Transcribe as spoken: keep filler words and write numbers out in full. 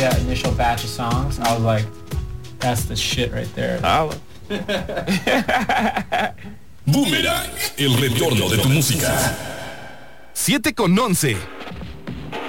that initial batch of songs, I was like, that's the shit right there. Ah, Boomerang, el retorno de tu música. siete con once.